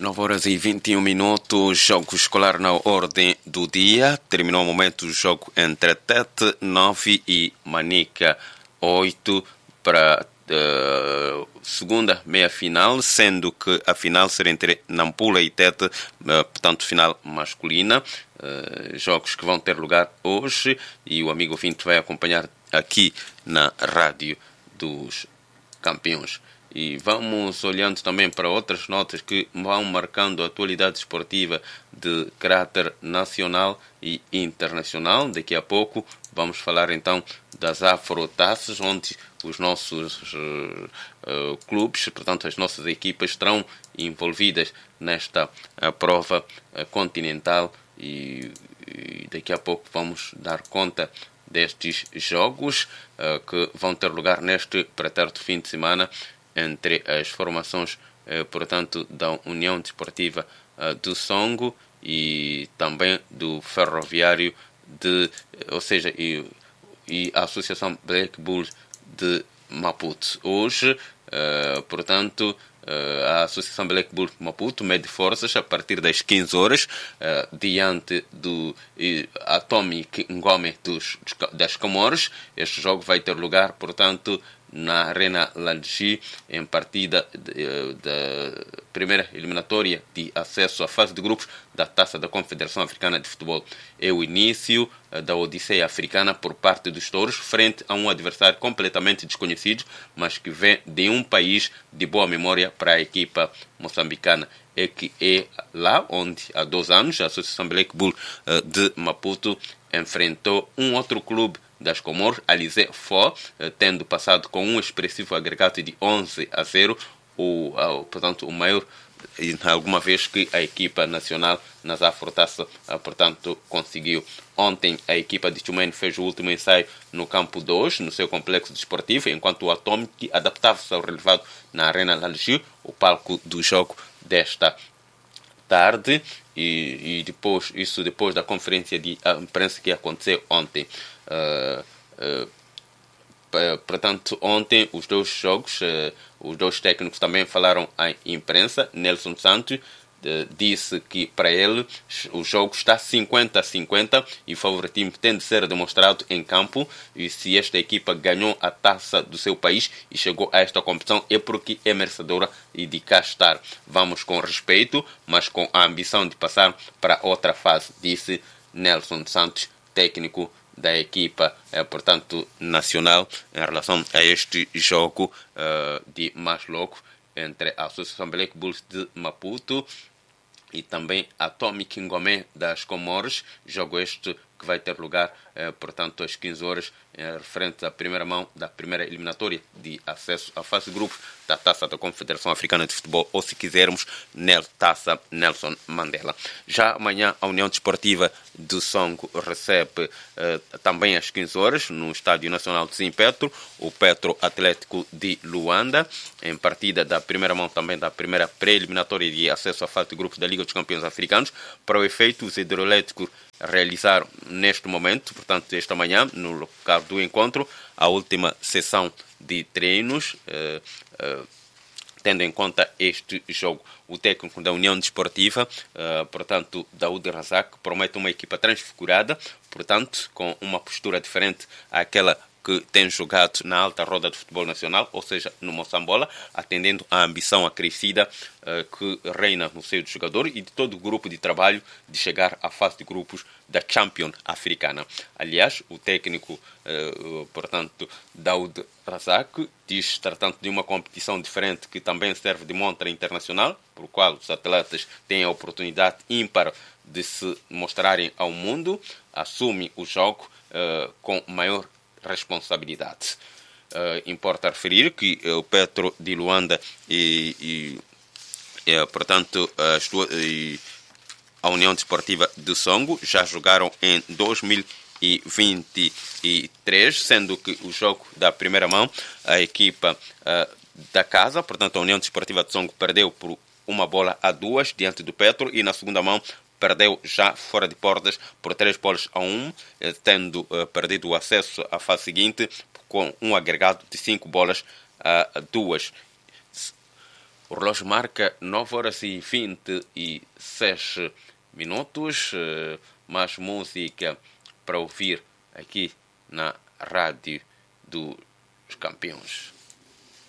9 horas e 21 minutos, jogo escolar na ordem do dia. Terminou o momento do jogo entre Tete 9 e Manica 8 para segunda meia-final, sendo que a final será entre Nampula e Tete, portanto final masculina. Jogos que vão ter lugar hoje e o amigo ouvinte vai acompanhar aqui na Rádio dos Campeões. E vamos olhando também para outras notas que vão marcando a atualidade esportiva de caráter nacional e internacional. Daqui a pouco vamos falar então das Afrotaças, onde os nossos clubes, portanto as nossas equipas, estarão envolvidas nesta prova continental e daqui a pouco vamos dar conta destes jogos que vão ter lugar neste pretérito fim de semana entre as formações, portanto, da União Desportiva do Songo e também do Ferroviário e a Associação Black Bulls de Maputo. Hoje, portanto, a Associação Black Bulls de Maputo mede forças a partir das 15 horas diante do Atomic Ngome das Comores. Este jogo vai ter lugar, portanto, na Arena Lalji, em partida da primeira eliminatória de acesso à fase de grupos da Taça da Confederação Africana de Futebol. É o início da Odisseia Africana por parte dos touros, frente a um adversário completamente desconhecido, mas que vem de um país de boa memória para a equipa moçambicana. É que é lá onde, há 2 anos, a Associação Black Bull de Maputo enfrentou um outro clube das Comores, Alizé Fó, tendo passado com um expressivo agregado de 11-0, portanto, o maior alguma vez que a equipa nacional nas Afrotaças, portanto, conseguiu. Ontem a equipa de Chumene fez o último ensaio no campo 2, no seu complexo desportivo, enquanto o Atomic adaptava-se ao relevado na Arena Lalji, o palco do jogo desta tarde, e depois da conferência de imprensa que aconteceu ontem. Portanto, ontem os dois jogos, os dois técnicos também falaram à imprensa. Nelson Santos disse que para ele o jogo está 50-50 e o favoritismo tem de ser demonstrado em campo, e se esta equipa ganhou a taça do seu país e chegou a esta competição é porque é merecedora e de cá estar. Vamos com respeito, mas com a ambição de passar para outra fase, disse Nelson Santos, técnico da equipa, portanto, nacional, em relação a este jogo de mais louco entre a Associação Black Bulls de Maputo e também a Atomic Ngome das Comores. Jogo este que vai ter lugar, portanto, às 15 horas, referente à primeira mão da primeira eliminatória de acesso à fase de grupos da Taça da Confederação Africana de Futebol, ou se quisermos, Taça Nelson Mandela. Já amanhã a União Desportiva do Songo recebe também às 15 horas, no Estádio Nacional de Zimpetro, o Petro Atlético de Luanda, em partida da primeira mão também da primeira pré-eliminatória de acesso à fase de grupos da Liga dos Campeões Africanos. Para o efeito, os hidroelétricos realizaram neste momento, portanto esta manhã, no local do encontro, a última sessão de treinos, tendo em conta este jogo. O técnico da União Desportiva, portanto, Daoud Razak, promete uma equipa transfigurada, portanto, com uma postura diferente àquela que tem jogado na alta roda do futebol nacional, ou seja, no Moçambola, atendendo à ambição acrescida que reina no seio do jogador e de todo o grupo de trabalho de chegar à fase de grupos da Champions Africana. Aliás, o técnico, portanto, Daoud Razak, diz, tratando de uma competição diferente que também serve de montra internacional, por qual os atletas têm a oportunidade ímpar de se mostrarem ao mundo, assume o jogo com maior responsabilidade. Importa referir que o Petro de Luanda portanto, a União Desportiva do Songo já jogaram em 2023, sendo que o jogo da primeira mão, a equipa da casa, portanto a União Desportiva do Songo, perdeu por 1-2 diante do Petro, e na segunda mão perdeu já fora de portas por 3-1, tendo perdido o acesso à fase seguinte com um agregado de 5-2. O relógio marca 9 horas e 26 minutos. Mais música para ouvir aqui na Rádio dos Campeões.